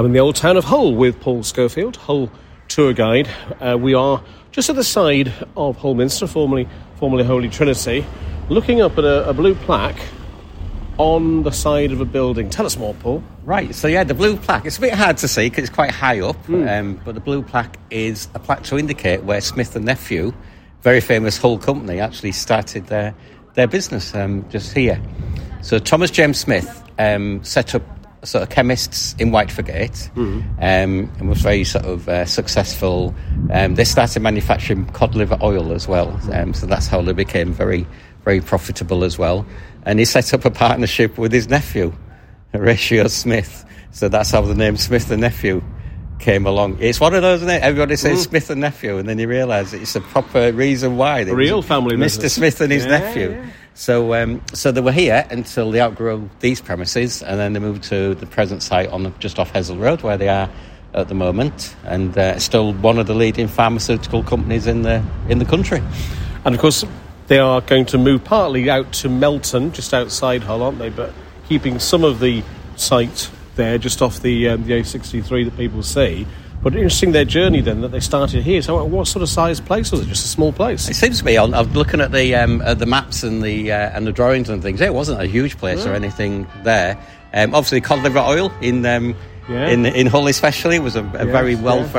I'm in the old town of Hull with Paul Schofield, Hull tour guide. We are just at the side of Hull Minster, formerly Holy Trinity, looking up at a blue plaque on the side of a building. Tell us more, Paul. Right, so the blue plaque, it's a bit hard to see because it's quite high up, but the blue plaque is a plaque to indicate where Smith and Nephew, very famous Hull company, actually started their business just here. So Thomas James Smith set up sort of chemists in Whitefordgate and was very sort of successful. They started manufacturing cod liver oil as well, so that's how they became very, very profitable as well. And he set up a partnership with his nephew, Horatio Smith. So that's how the name Smith and Nephew came along. It's one of those, isn't it? Everybody says Smith and Nephew, and then you realise it's a proper reason why. A real family Mr. Smith and his nephew. Yeah. So they were here until they outgrew these premises, and then they moved to the present site on just off Hessel Road, where they are at the moment, and still one of the leading pharmaceutical companies in the country. And of course, they are going to move partly out to Melton, just outside Hull, aren't they? But keeping some of the site there, just off the A63 that people see. But interesting their journey then, that they started here. So what sort of size place was it? Just a small place? It seems to be. I'm looking at the maps and the drawings and things. It wasn't a huge place or anything there. Obviously, cod liver oil in Hull especially was a very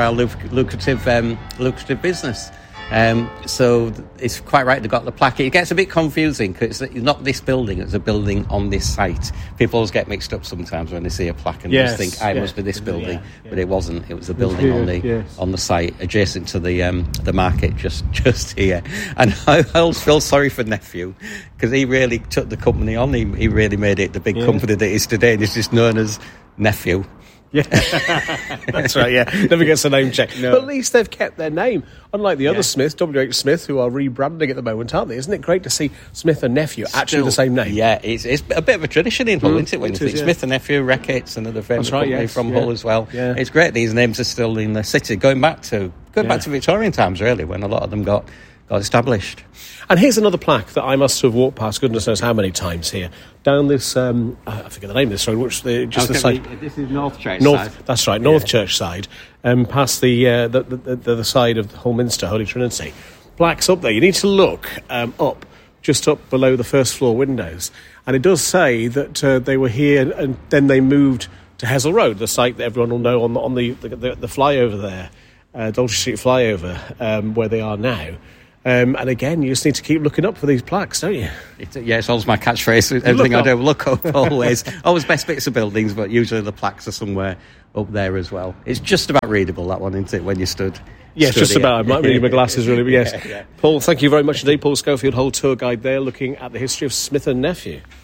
lucrative business. So it's quite right, they've got the plaque. It gets a bit confusing because it's not this building, it's a building on this site. People always get mixed up sometimes when they see a plaque and just think, it must be this building. But it wasn't. It was a building on the site adjacent to the market just here. And I always feel sorry for Nephew because he really took the company on. He really made it the big company that it is today, and he's just known as Nephew. Yeah, that's right, never gets a name check. No. But at least they've kept their name, unlike the other Smiths, W.H. Smith, who are rebranding at the moment, aren't they? Isn't it great to see Smith and Nephew actually the same name? Yeah, it's a bit of a tradition in Hull, isn't it? When you think Smith and Nephew, Reckitt's, another famous company from Hull as well. Yeah. It's great these names are still in the city, going back to Victorian times, really, when a lot of them got established. And here's another plaque that I must have walked past goodness knows how many times here. Down this, I forget the name of this road, the side. This is North Church side. That's right, North Church side, past the side of Hull Minster, Holy Trinity. Plaques up there. You need to look just up below the first floor windows. And it does say that they were here and then they moved to Hessel Road, the site that everyone will know on the flyover there, Daltrey Street flyover, where they are now. And again, you just need to keep looking up for these plaques, don't you? It's always my catchphrase. Everything I do, look up always. Always best bits of buildings, but usually the plaques are somewhere up there as well. It's just about readable, that one, isn't it, when you stood? Yes, just about. I might need my glasses, really, but yes. Paul, thank you very much indeed. Paul Schofield, Hull tour guide there, looking at the history of Smith and Nephew.